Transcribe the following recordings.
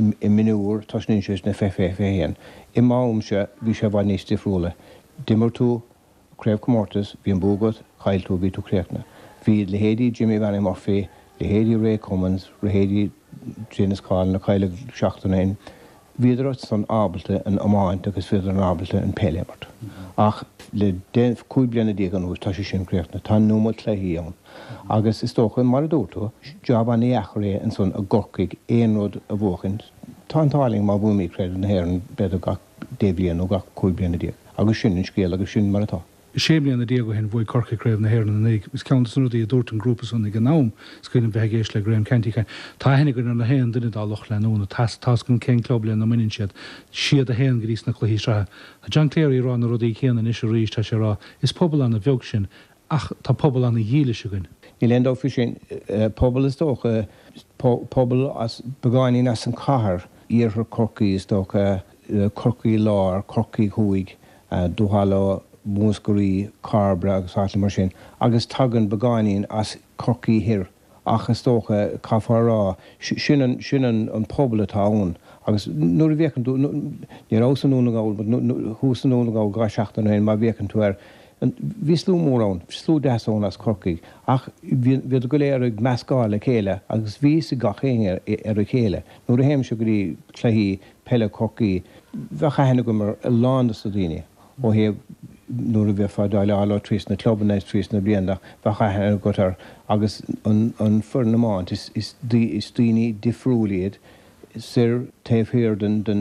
i minúr tasnin sios na féin. I máum se bhí sé bhaid níos difriúla. Dimar tú Craibh Comórtas bhí an búgad chail tú bhí tú créachna. Bhí le héadí Jimmy Van Murphy, le héadí Ray Cummins, le héadí Janis Collin na chaile seachtainin. Bhíidir san ábalta an amáint agus féidir an ábalta an Pélémart. Ach le 10 bliana dígan ús tá sé sin créachna, tá núma tlaithí ann. Agus is tócha mar a dúirtú, job an éachré an son a gorcaig éonród a bhóchaint. Tá an táling má bhúmí créid na hhéir beidir gach 10 bliana ó gach 5 bliana díag. Agus sin in scéal agus sin mar atá. Séblianna díag hen bhfuil corca craibh na hhéir na nig. Is count sunúdaí a dúirt an grúpa san ag an nám, scuinn bheith géis le Graham Canty. Tá hennig gur na héan duine dá loch leúna, tá gon cén club le na minin siad a héan grís na chluhí ra. A John Cleary rá na rudaí chéan is ríéis tá sé rá. Is pobl an na bheog sin, ach tá pobl an na dhéile siúin. Ní lendó fi sin pobl is dócha pobl as begáiní as an cahar íorthar corcaí is dócha corcaí lár, corcaí chuig, dúháló múscarí, carbra agus áitla mar sin, agus tagan begáinín as corcaí hir. Ach is dócha cafarrá sin an pobl atáún. Agus nuair a bhéchan tú, ní rásan núna gáil, húsan núna gáil gá seachtain héin, má bhéchan tú bhí slú mórrán, slú deasón as corcaig. Ach bhí go léir meascáil le chéile, agus bhí sa gachéine ar a chéile. Nuair a héim se gurí chluhí pelle corcaí, bhecha hena go mar a lánda sa daoine. Ó hé nuair a bheith fádáile ála trís na clubban éis trís na blianda, bhecha hena go tar agus an fornamáint is daoine difriúliad sir taobh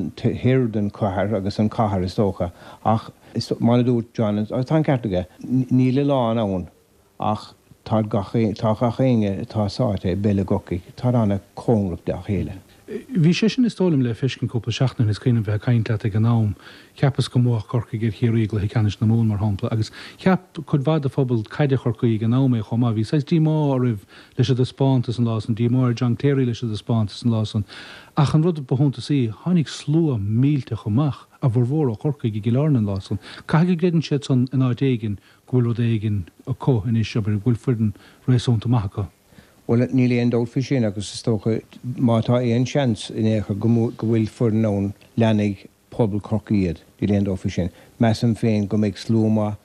hir den cahar agus an cahar is dócha. Ach is mána dúirt John, agus tá ceartaige, ní le lán ann ach tá gachéine tá sáte belle gocaig, tá anna cóngrach de a chéile. Bhí sé sin is tólim le fiscin cúpla seachna is cíanam bheith caint le an nám, ceapas go móach corcaig gur chiarígla hi canis na mún mar hampla, agus ceap chud bhd a phobal caiide chorcaí an nám é chomá, bhí sais dímá rih leis a spántas an lásan, dímá John Cleary leis a spántas an lásan. Ach an rud beúnta sí, tháinig slú mílte chomach a bhór a chorcaig i gilárn an lásan. Caige grédan siad san in áid éigen, gúil éigen a có in is sebar gúil fudan réasúnta macha. Well, ní léon dul fi sin agus is tócha mátá éon seans in écha go bhfuil fornán leannig pobl corcaíiad ní léon dul fi sin. Measam féin go méid slúma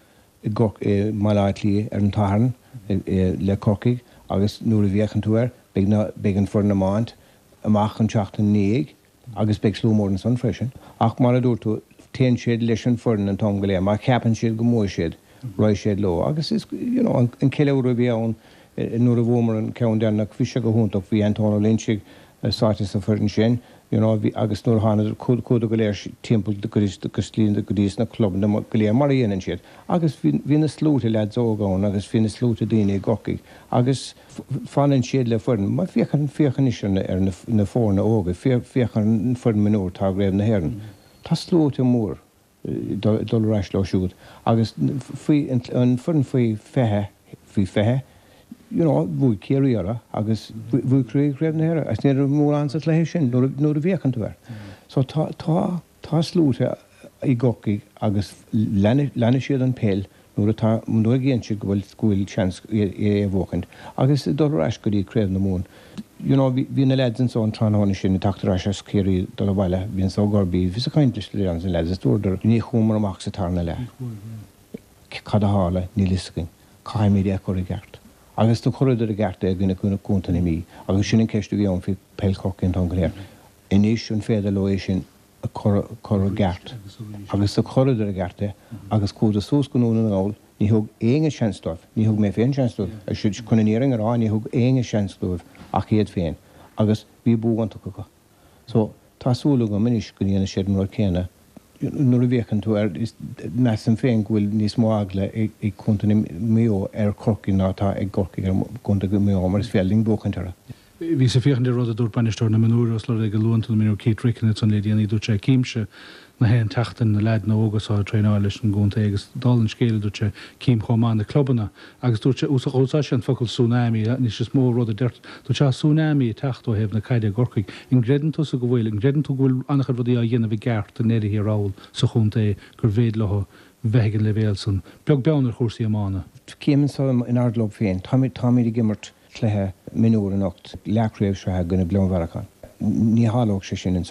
máláitlí ar an tairn le corcaig agus nuair a bhéchan tú beag an fornamáint amach an teachtain níag agus beag slúmór an san freisin. Ach mar a dúirtú téan siad leis an forn an tom go léir, má ceapan siad go mór siad, roiid siad lo. Agus is, an cileúra bhíann nuair a bhómar an ceann déannach bhí se go húntaach bhí António Lynchig sáitis a furin sin, agus nuair hána cúda go léir timppla go slíonn go dtís na club na go léir mar dhéanaan siad. Agus bhí na slúta le dógáin agus bhí na slúta daoine gocaig. Agus fanan siad le furin, má fiochan is ar na fórna óga, fiochan furin minúr tá réibh na hhéireann. Tá slúta mór dul reis le siúd. Agus an furin faoi fethe, bhúi céiríara agus bhúi réibh na hhéire, as néidir mór ansa lééis sin nuair a bhéchan tú. So tá slúta i gocaig agus lena siad an péil nuair a géann siad go bhfuil scuil seans é bhóchaint. Agus dul reis go dtí créibh na mún. Bhí na leids an son tránána sin tatar reis as céirí dul a bhaile, bhíon só gorbí, bhís a caiintis le an leids is dúidir ní chumar amach sa tarna le. Cad a hála ní liscin, caiimí écóir i gceart. Agus do choidir a gceart a gine chuna cúntaí mí, agus sin an ceistú bhíon fi peilcoch an tangaléir. Inis an féidir lo sin a chor a gceart. Agus do choidir a gcearte, agus cúda sús go núna an áil, ní thug éige seanstúh, ní thug mé féin seanstúh, a siúd chunaníring ará, ní thug éige seanstúh ach iad féin, agus bhí búhaanta go. So tásúla go minis go dhéana siad nuair céanna, nuair a bhéchan tú measam féin bhfuil níos mágla ag cúntaí méo ar corcaí nátá ag gorcaí ar cúnta go méo mar is féling búchantara. Bhí sa fiochan de rud a dúirt bainisteoir na manúra os le go luanta mí Keith Ricknett san lédíanaí dúirt sé cíimse na héan teachtain na leid na ógus á tréáil leis an gúnta agus dálann scéile dúirt sé cím chomá na clubbanna agus dúirt sé úsá sé an focail súnáimí níos is mó rud a deirt dúirt sé súnáimí teacht ó hebh na caiide gorcaig in greidan tú a go bhfuil in greidan tú bhfuil annachad rudí a dhéanamh gceart a néidir ráil sa chunta gur bhéad leth bheithigen le bhéal san beag beannar chósaí amána. Céimeann sa in ardlob féin, táimí gimmart chluthe minúr an ocht leachréibh se gona bleanmharachán. Ní hálóg sé sin